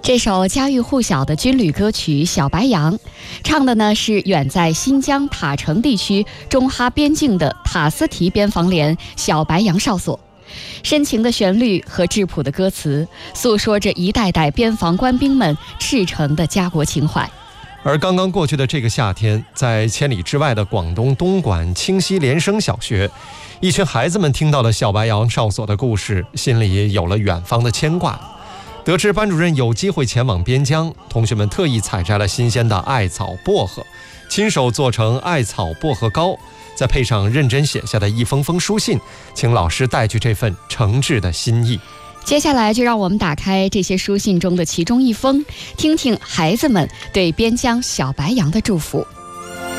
这首家喻户晓的军旅歌曲《小白杨》，唱的呢是远在新疆塔城地区中哈边境的塔斯提边防连小白杨哨所。深情的旋律和质朴的歌词，诉说着一代代边防官兵们赤诚的家国情怀。 而刚刚过去的这个夏天，在千里之外的广东东莞清溪连升小学，一群孩子们听到了小白杨哨所的故事，心里有了远方的牵挂。得知班主任有机会前往边疆，同学们特意采摘了新鲜的艾草薄荷，亲手做成艾草薄荷糕，再配上认真写下的一封封书信，请老师带去这份诚挚的心意。 接下来就让我们打开这些书信中的其中一封，听听孩子们对边疆小白杨的祝福。